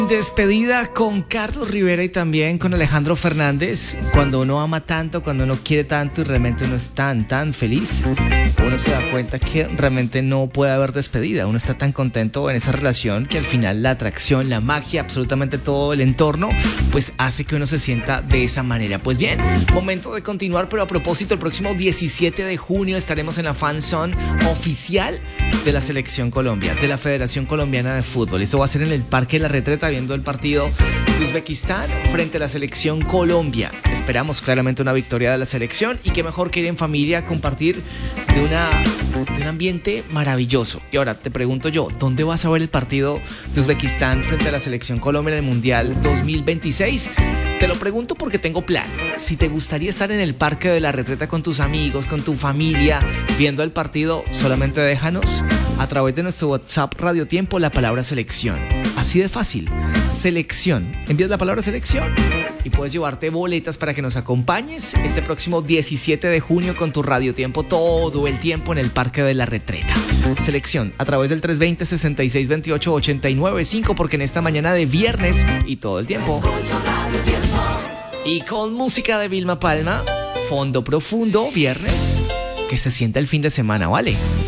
Despedida con Carlos Rivera y también con Alejandro Fernández. Cuando uno ama tanto, cuando uno quiere tanto y realmente uno es tan feliz, uno se da cuenta que realmente no puede haber despedida. Uno está tan contento en esa relación que al final la atracción, la magia, absolutamente todo el entorno, pues hace que uno se sienta de esa manera. Pues bien, momento de continuar, pero a propósito, el próximo 17 de junio estaremos en la Fan Zone oficial de la Selección Colombia, de la Federación Colombiana de Fútbol. Esto va a ser en el Parque de la Retreta, viendo el partido de Uzbekistán frente a la Selección Colombia. Esperamos claramente una victoria de la selección y qué mejor que ir en familia, compartir de un ambiente maravilloso. Y ahora te pregunto yo, ¿dónde vas a ver el partido de Uzbekistán frente a la Selección Colombia en el Mundial 2026? Te lo pregunto porque tengo plan. Si te gustaría estar en el Parque de la Retreta con tus amigos, con tu familia, viendo el partido, solamente déjanos a través de nuestro WhatsApp Radio Tiempo la palabra selección. Así de fácil. Selección. Envías la palabra selección y puedes llevarte boletas para que nos acompañes este próximo 17 de junio con tu Radio Tiempo todo el tiempo en el Parque de la Retreta. Selección a través del 320-6628-895 porque en esta mañana de viernes y todo el tiempo. Y con música de Vilma Palma, Fondo Profundo, viernes, que se sienta el fin de semana, ¿vale?